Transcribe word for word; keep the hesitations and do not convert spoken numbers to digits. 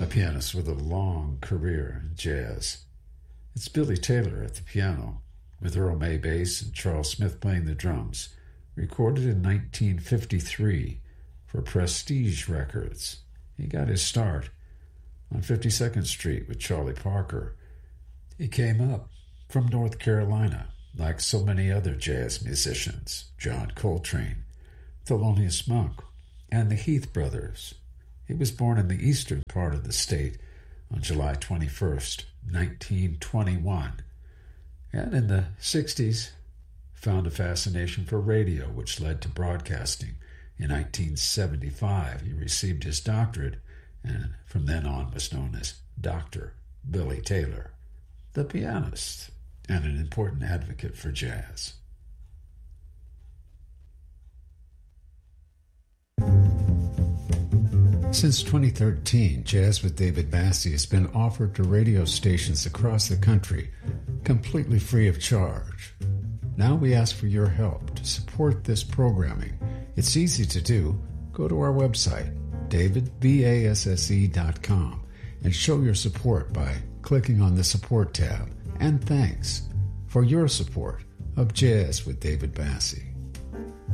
pianist with a long career in jazz. It's Billy Taylor at the piano, with Earl May bass and Charles Smith playing the drums, recorded in nineteen fifty-three for Prestige Records. He got his start on fifty-second Street with Charlie Parker. He came up from North Carolina, like so many other jazz musicians, John Coltrane, Thelonious Monk, and the Heath Brothers. He was born in the eastern part of the state on July twenty-first, nineteen twenty-one, and in the sixties found a fascination for radio, which led to broadcasting. In nineteen seventy-five, he received his doctorate, and from then on was known as Doctor Billy Taylor, the pianist and an important advocate for jazz. Since twenty thirteen, Jazz with David Bassie has been offered to radio stations across the country, completely free of charge. Now we ask for your help to support this programming. It's easy to do. Go to our website, david basse dot com, and show your support by clicking on the Support tab. And thanks for your support of Jazz with David Bassie.